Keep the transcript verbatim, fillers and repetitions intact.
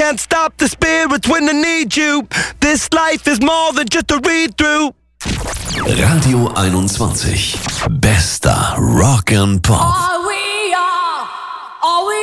can't stop the spirits when they need you. This life is more than just a read-through. Radio einundzwanzig. Bester Rock and Pop.